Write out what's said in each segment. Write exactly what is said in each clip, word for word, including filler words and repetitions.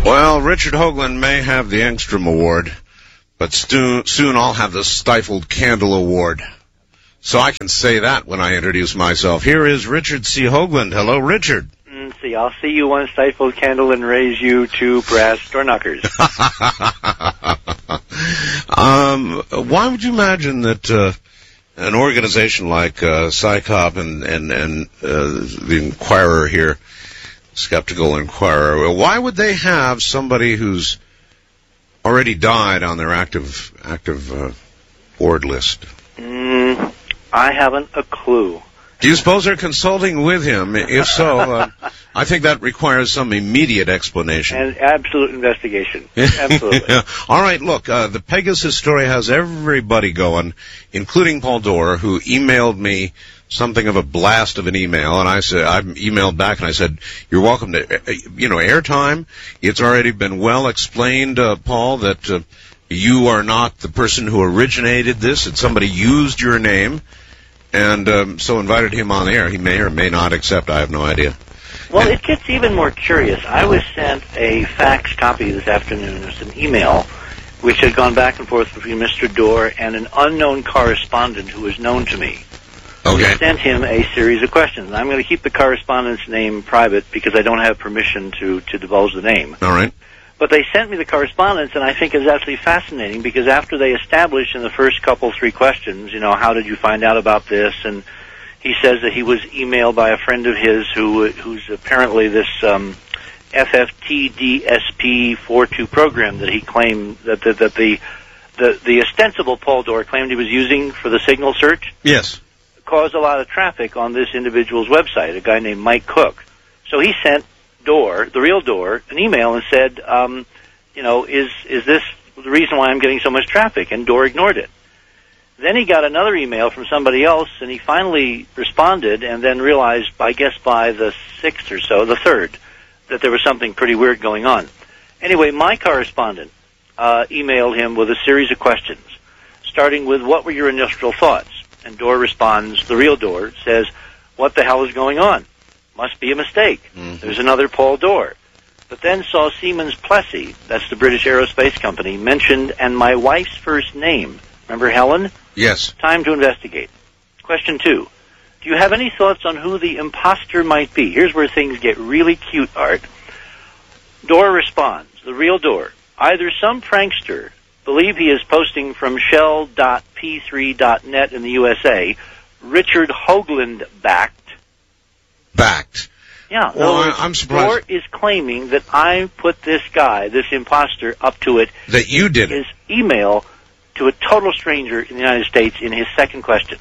Well, Richard Hoagland may have the Engstrom Award, but stu- soon I'll have the Stifled Candle Award. So I can say that when I introduce myself. Here is Richard C. Hoagland. Hello, Richard. Mm, see, I'll see you one stifled candle and raise you two brass door knockers. um, why would you imagine that uh, an organization like uh, PsyCop and, and, and uh, the Inquirer here, Skeptical Inquirer, why would they have somebody who's already died on their active active uh, board list? Mm, I haven't a clue. Do you suppose they're consulting with him? If so, uh, I think that requires some immediate explanation. And absolute investigation. Absolutely. All right, look, uh, the Pegasus story has everybody going, including Paul Doerr, who emailed me something of a blast of an email, and I said, I emailed back and I said, you're welcome to, uh, you know, airtime. It's already been well explained, uh, Paul, that uh, you are not the person who originated this, that somebody used your name, and um, so invited him on the air. He may or may not accept, I have no idea. Well, it gets even more curious. I was sent a fax copy this afternoon. It was an email which had gone back and forth between Mister Doerr and an unknown correspondent who was known to me. Okay. I sent him a series of questions. I'm going to keep the correspondent's name private because I don't have permission to, to divulge the name. All right. But they sent me the correspondence, and I think it's absolutely fascinating because after they establish in the first couple, three questions, you know, how did you find out about this? And he says that he was emailed by a friend of his who who's apparently this um, F F T D S P forty-two program that he claimed that the, that the the the ostensible Paul Doerr claimed he was using for the signal search. Yes. Caused a lot of traffic on this individual's website, a guy named Mike Cook. So he sent Doerr, the real Doerr, an email and said, um, you know, is is this the reason why I'm getting so much traffic? And Doerr ignored it. Then he got another email from somebody else, and he finally responded and then realized, I guess by the sixth or so, the third, that there was something pretty weird going on. Anyway, my correspondent uh, emailed him with a series of questions, starting with, what were your initial thoughts? And Doerr responds, the real Doerr, says, what the hell is going on? Must be a mistake. Mm-hmm. There's another Paul Doerr. But then saw Siemens Plessy, that's the British aerospace company, mentioned, and my wife's first name. Remember Helen? Yes. Time to investigate. Question two. Do you have any thoughts on who the imposter might be? Here's where things get really cute, Art. Doerr responds, the real Doerr, either some prankster, believe he is posting from shell dot p three dot net in the U S A, Richard Hoagland backed. Backed? Yeah. Well, words, I'm surprised. Doerr is claiming that I put this guy, this imposter, up to it. That you did his it. email to a total stranger in the United States in his second question.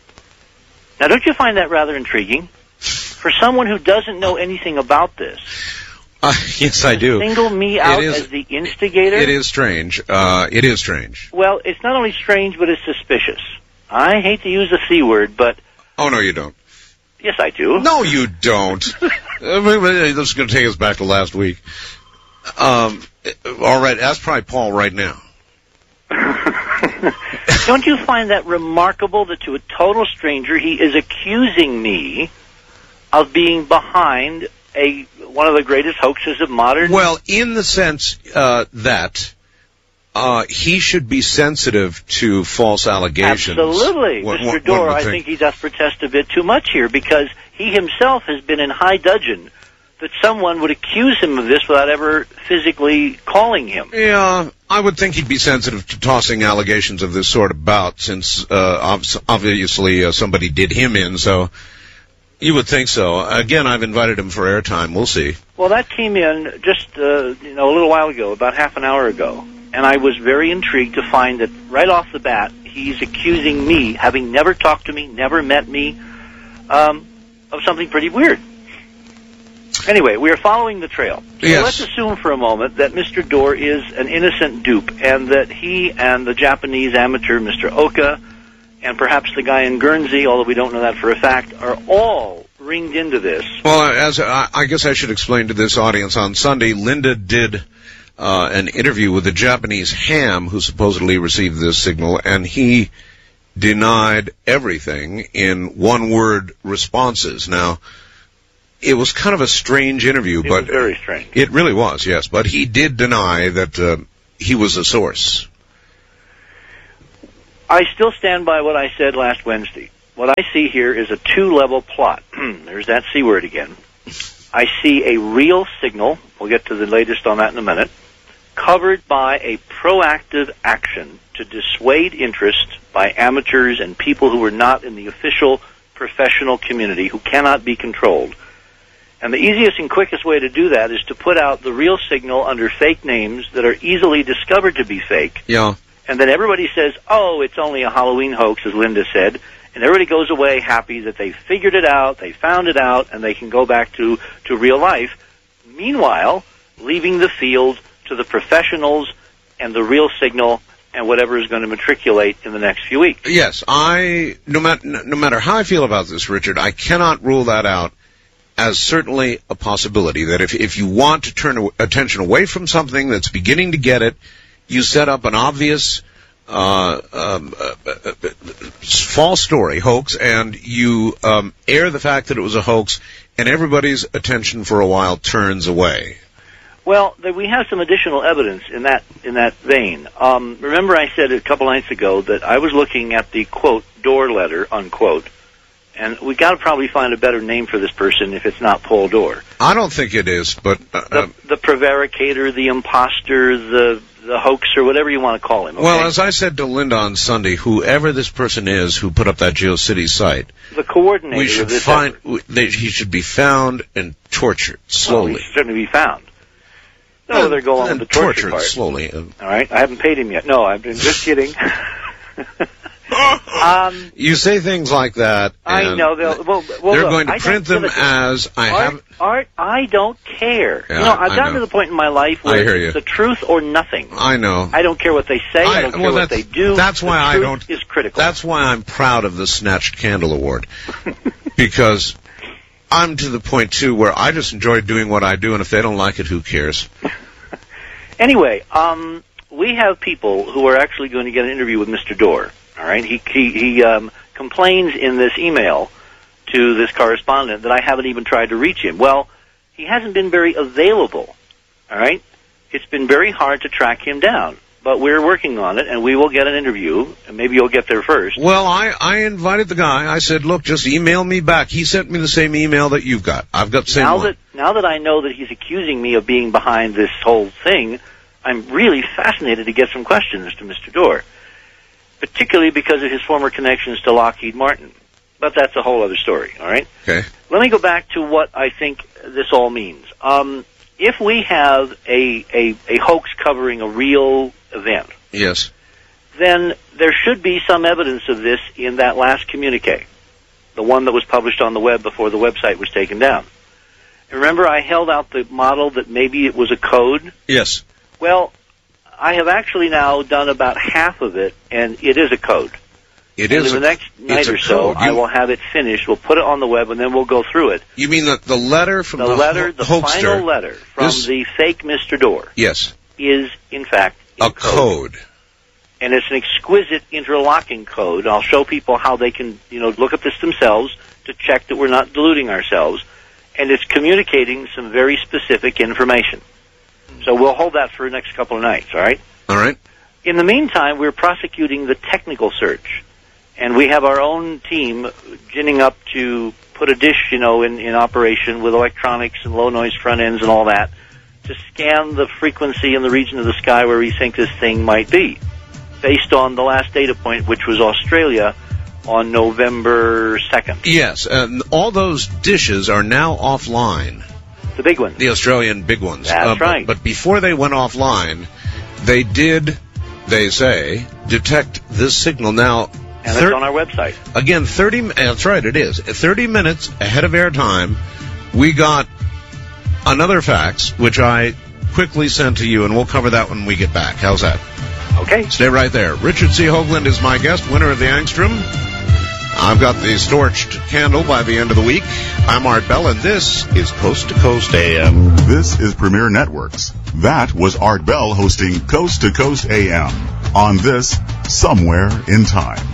Now, don't you find that rather intriguing? For someone who doesn't know anything about this, uh, yes, I do. Single me out is, as the instigator? It is strange. Uh, it is strange. Well, it's not only strange, but it's suspicious. I hate to use the C word, but... Oh, no, you don't. Yes, I do. No, you don't. I mean, this is going to take us back to last week. Um, all right, ask probably Paul right now. Don't you find that remarkable that to a total stranger he is accusing me of being behind a one of the greatest hoaxes of modern... Well, in the sense uh, that uh, he should be sensitive to false allegations. Absolutely. What, Mister what, Doerr, what I think? think he does protest a bit too much here because he himself has been in high dudgeon that someone would accuse him of this without ever physically calling him. Yeah, I would think he'd be sensitive to tossing allegations of this sort about, since uh, obviously uh, somebody did him in, so you would think so. Again, I've invited him for airtime. We'll see. Well, that came in just uh, you know a little while ago, about half an hour ago, and I was very intrigued to find that right off the bat, he's accusing me, having never talked to me, never met me, um, of something pretty weird. Anyway, we are following the trail. So yes. Let's assume for a moment that Mister Doerr is an innocent dupe and that he and the Japanese amateur Mister Oka and perhaps the guy in Guernsey, although we don't know that for a fact, are all ringed into this. Well, as I, I guess I should explain to this audience, on Sunday, Linda did uh, an interview with a Japanese ham who supposedly received this signal, and he denied everything in one-word responses. Now, it was kind of a strange interview, It but was very strange. It really was, yes. But he did deny that uh, he was a source. I still stand by what I said last Wednesday. What I see here is a two-level plot. There's that C word again. I see a real signal, we'll get to the latest on that in a minute, covered by a proactive action to dissuade interest by amateurs and people who are not in the official professional community, who cannot be controlled. And the easiest and quickest way to do that is to put out the real signal under fake names that are easily discovered to be fake. Yeah. And then everybody says, oh, it's only a Halloween hoax, as Linda said. And everybody goes away happy that they figured it out, they found it out, and they can go back to, to real life. Meanwhile, leaving the field to the professionals and the real signal and whatever is going to matriculate in the next few weeks. Yes, I, no matter, no matter how I feel about this, Richard, I cannot rule that out as certainly a possibility, that if, if you want to turn attention away from something that's beginning to get it, you set up an obvious uh, um, uh, uh, uh, false story, hoax, and you um, air the fact that it was a hoax, and everybody's attention for a while turns away. Well, we have some additional evidence in that in that vein. Um, remember I said a couple nights ago that I was looking at the, quote, door letter, unquote, and we got to probably find a better name for this person if it's not Paul Dorr. I don't think it is, but... Uh, the, the prevaricator, the imposter, the the hoax, or whatever you want to call him. Okay? Well, as I said to Linda on Sunday, whoever this person is who put up that GeoCities site, the coordinator we should of this find, effort. they, he should be found and tortured slowly. Well, he should certainly be found. No, they're going on the torture tortured part. slowly. All right, I haven't paid him yet. No, I've been just kidding. um, you say things like that. I know. They'll, well, well, they're look, going to I print them as I Art, have. Art, I don't care. Yeah, you know, I've I gotten know. to the point in my life where I hear you. it's the truth or nothing. I know. I don't care what they say. I, I don't care well, what they do. That's why the I truth don't. Is critical. That's why I'm proud of the Snatched Candle Award, because I'm to the point too where I just enjoy doing what I do, and if they don't like it, who cares? Anyway, um, we have people who are actually going to get an interview with Mister Dorr. All right, he he, he um, complains in this email to this correspondent that I haven't even tried to reach him. Well, he hasn't been very available. All right, it's been very hard to track him down, but we're working on it, and we will get an interview, and maybe you'll get there first. Well, I I invited the guy. I said, look, just email me back. He sent me the same email that you've got. I've got the same now one. that now that I know that he's accusing me of being behind this whole thing, I'm really fascinated to get some questions to Mister Dorr, particularly because of his former connections to Lockheed Martin. But that's a whole other story, all right? Okay. Let me go back to what I think this all means. Um, if we have a, a, a hoax covering a real event, Yes. then there should be some evidence of this in that last communique, the one that was published on the web before the website was taken down. Remember, I held out the model that maybe it was a code? Yes. Well, I have actually now done about half of it, and it is a code. It and is. in the a, next night it's a or so, code. I You- will have it finished. We'll put it on the web, and then we'll go through it. You mean that the letter from The the, letter, ho- the hoaxster, final letter from this- the fake Mister Dorr Yes. is, in fact, in A code. And it's an exquisite interlocking code. I'll show people how they can, you know, look at this themselves to check that we're not deluding ourselves. And it's communicating some very specific information. So we'll hold that for the next couple of nights, all right? All right. In the meantime, we're prosecuting the technical search. And we have our own team ginning up to put a dish, you know, in, in operation with electronics and low-noise front ends and all that to scan the frequency in the region of the sky where we think this thing might be, based on the last data point, which was Australia on November second. Yes, and all those dishes are now offline. The big one. The Australian big ones. That's uh, but- right. But before they went offline, they did, they say, detect this signal. Now, And thir- it's on our website. again, thirty. That's right, it is. thirty minutes ahead of airtime, we got another fax, which I quickly sent to you, and we'll cover that when we get back. How's that? Okay. Stay right there. Richard C. Hoagland is my guest, winner of the Angstrom. I've got the Storched Candle by the end of the week. I'm Art Bell, and this is Coast to Coast A M. This is Premier Networks. That was Art Bell hosting Coast to Coast A M on this Somewhere in Time.